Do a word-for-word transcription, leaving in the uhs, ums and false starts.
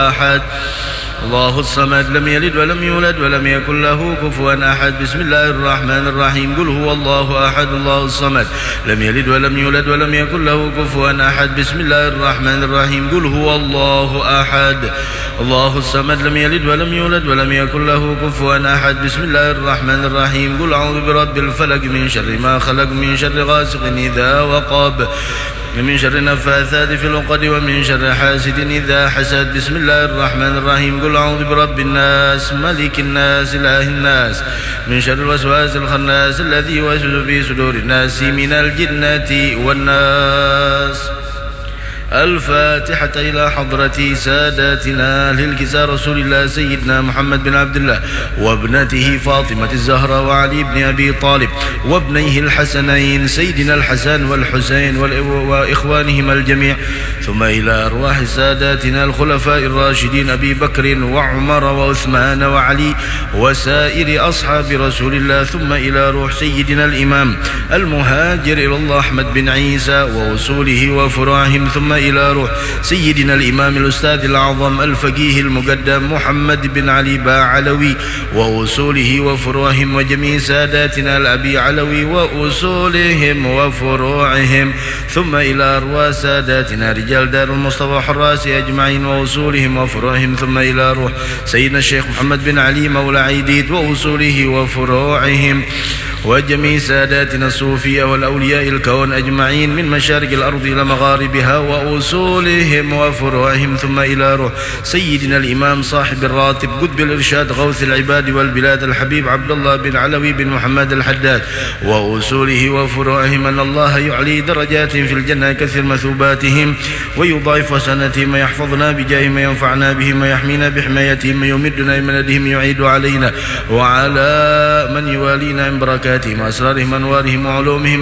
أحد الله الصمد لم يلد ولم يولد ولم يكن له كفوا أحد. بسم الله الرحمن الرحيم. قل هو الله أحد الله الصمد لم يلد ولم يولد ولم يكن له كفوا أحد. بسم الله الرحمن الرحيم. قل هو الله أحد الله الصمد لم يلد ولم يولد ولم يكن له كفوا أحد. بسم الله الرحمن الرحيم. قل أعوذ برب الفلق من شر ما خلق من شر غاسق إذا وقب ومن شر النفاثات في العقد ومن شر حاسد إذا حسد. بسم الله الرحمن الرحيم. قل أعوذ برب الناس ملك الناس إله الناس من شر الوسواس الخناس الذي يوسوس في صدور الناس من الجنة والناس. الفاتحة إلى حضرة ساداتنا أهل الكساء رسول الله سيدنا محمد بن عبد الله وابنته فاطمة الزهراء وعلي بن أبي طالب وابنيه الحسنين سيدنا الحسن والحسين وإخوانهما الجميع، ثم إلى أرواح ساداتنا الخلفاء الراشدين أبي بكر وعمر وعثمان وعلي وسائر أصحاب رسول الله، ثم إلى روح سيدنا الإمام المهاجر إلى الله أحمد بن عيسى ووصوله وفروعهم، ثم إلى روح سيدنا الإمام الأستاذ الأعظم الفقيه المقدم محمد بن علي با علوي وأصوله وفروعهم وجميع ساداتنا الأبي علوي وأصولهم وفروعهم، ثم إلى أرواح ساداتنا رجال دار المصطفى حراس أجمعين وأصولهم وفروعهم، ثم إلى روح سيدنا الشيخ محمد بن علي مولى عيديد وأصوله وفروعهم وجميع ساداتنا الصوفية والأولياء الكون أجمعين من مشارق الأرض إلى مغاربها وأصولهم وفروعهم، ثم إلى روح سيدنا الإمام صاحب الراتب قطب الإرشاد غوث العباد والبلاد الحبيب عبد الله بن علوي بن محمد الحداد وأصوله وفروعهم، أن الله يعلي درجات في الجنة كثير مثوباتهم ويضاعف حسناتهم ويحفظنا بجاههم وينفعنا بهم ويحمينا بحمايتهم ويمدنا بمددهم يعيد علينا وعلى من يوالينا من بركاتهم وأسرارهم وأنوارهم وعلومهم